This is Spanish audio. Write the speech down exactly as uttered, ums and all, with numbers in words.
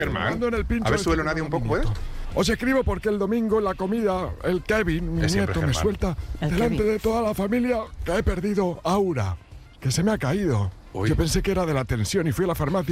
Germán, En el pincho a ver, este súbelo que nadie me un poco, mi ¿puedes? nieto. Os escribo porque el domingo en la comida, el Kevin, mi Es siempre nieto, me Germán. suelta El delante Kevin. de toda la familia que he perdido Aura, que se me ha caído. Uy. Yo pensé que era de la tensión y fui a la farmacia.